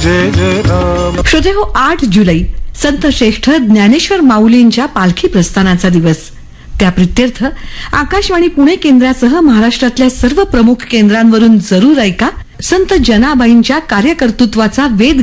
जय जय राम. श्रोते हो, 8 जुलै संत श्रेष्ठ ज्ञानेश्वर माऊलींच्या पालखी प्रस्थानाचा दिवस. त्या प्रित्यर्थ आकाशवाणी पुणे केंद्रासह महाराष्ट्रातल्या सर्व प्रमुख केंद्रांवरून जरूर ऐका संत जनाबाईंच्या कार्यकर्तृत्वाचा वेध